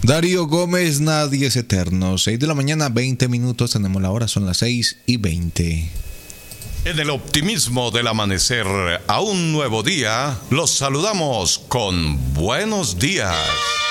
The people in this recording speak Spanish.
Darío Gómez, nadie es eterno. 6 de la mañana, 20 minutos. Tenemos la hora, son las 6:20. En el optimismo del amanecer a un nuevo día, los saludamos con buenos días.